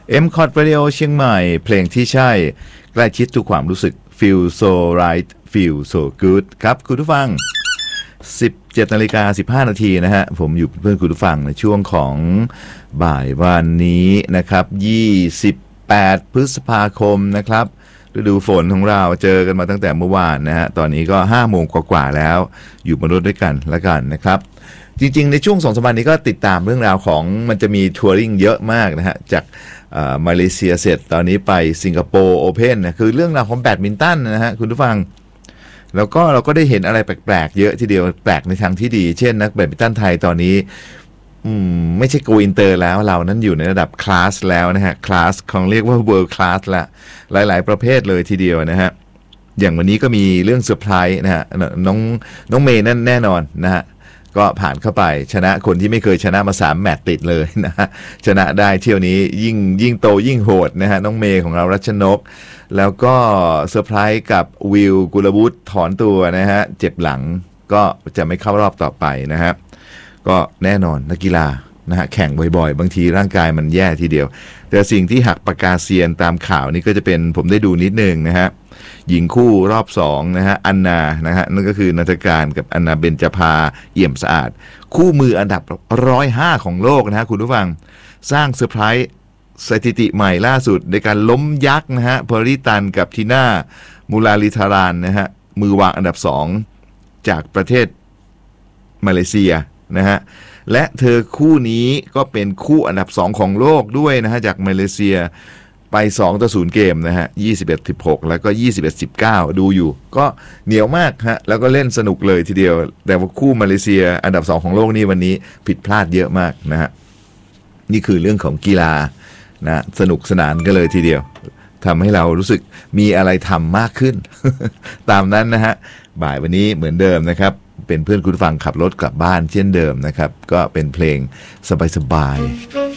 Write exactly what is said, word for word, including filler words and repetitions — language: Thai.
เอ็ม คอร์ด Radio เชียงใหม่เพลงที่ใช่ใกล้ชิดทุกความรู้สึก Feel so right Feel so good ครับคุณผู้ฟัง สิบเจ็ดนาฬิกาสิบห้านาทีนะฮะผมอยู่เพื่อนคุณผู้ฟังในช่วงของบ่ายวันนี้นะครับยี่สิบแปดพฤษภาคมนะครับฤดูฝนของเราเจอกันมาตั้งแต่เมื่อวานนะฮะตอนนี้ก็ห้าโมงกว่าๆแล้วอยู่บนรถด้วยกันแล้วกันนะครับจริงๆในช่วงสองสัปดาห์นี้ก็ติดตามเรื่องราวของมันจะมีทัวริงเยอะมากนะฮะจากมาเลเซียเสร็จตอนนี้ไปสิงคโปร์โอเพ่นนะคือเรื่องราวของแบดมินตันนะฮะคุณผู้ฟังแล้วก็เราก็ได้เห็นอะไรแปลกๆเยอะทีเดียวแปลกในทางที่ดีเช่นนักแบดมินตันไทยตอนนี้อืมไม่ใช่โกอินเตอร์แล้วเรานั้นอยู่ในระดับคลาสแล้วนะฮะคลาสของเรียกว่าเวิลด์คลาสละหลายๆประเภทเลยทีเดียวนะฮะอย่างวันนี้ก็มีเรื่องเซอร์ไพรส์นะฮะน้องน้องเมย์นั่นแน่นอนนะฮะก็ผ่านเข้าไปชนะคนที่ไม่เคยชนะมาสามแมตช์ติดเลยนะฮะชนะได้เที่ยวนี้ยิ่งยิ่งโตยิ่งโหดนะฮะน้องเมย์ของเรารัชนกแล้วก็เซอร์ไพรส์กับวิลกุลวุฒิถอนตัวนะฮะเจ็บหลังก็จะไม่เข้ารอบต่อไปนะฮะก็แน่นอนนักกีฬานะฮะแข่งบ่อยๆบางทีร่างกายมันแย่ทีเดียวแต่สิ่งที่หักปากกาเซียนตามข่าวนี้ก็จะเป็นผมได้ดูนิดนึงนะฮะหญิงคู่รอบสองนะฮะอันนานะฮะนั่นก็คือนัฐการกับอันนาเบญจภาเอี่ยมสะอาดคู่มืออันดับหนึ่งร้อยห้าของโลกนะฮะคุณผู้ฟังสร้างเซอร์ไพรส์สถิติใหม่ล่าสุดในการล้มยักษ์นะฮะพอริตันกับทีน่ามูลาลิธารานนะฮะมือวางอันดับสองจากประเทศมาเลเซียนะฮะและเธอคู่นี้ก็เป็นคู่อันดับสองของโลกด้วยนะฮะจากมาเลเซียไปสองต่อศูนย์เกมนะฮะยี่สิบเอ็ด สิบหกแล้วก็ยี่สิบเอ็ด สิบเก้าดูอยู่ก็เหนียวมากฮะแล้วก็เล่นสนุกเลยทีเดียวแต่ว่าคู่มาเลเซียอันดับสองของโลกนี่วันนี้ผิดพลาดเยอะมากนะฮะนี่คือเรื่องของกีฬานะสนุกสนานกันเลยทีเดียวทำให้เรารู้สึกมีอะไรทำมากขึ้น ตามนั้นนะฮะบ่ายวันนี้เหมือนเดิมนะครับเป็นเพื่อนคุณฟังขับรถกลับบ้านเช่นเดิมนะครับก็เป็นเพลงสบายๆ